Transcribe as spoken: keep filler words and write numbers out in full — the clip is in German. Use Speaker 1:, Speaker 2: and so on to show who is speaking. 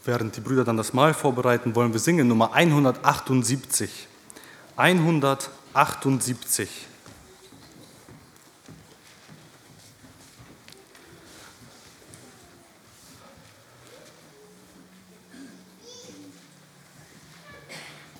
Speaker 1: Während die Brüder dann das Mahl vorbereiten, wollen wir singen Nummer hundertachtundsiebzig. hundertachtundsiebzig.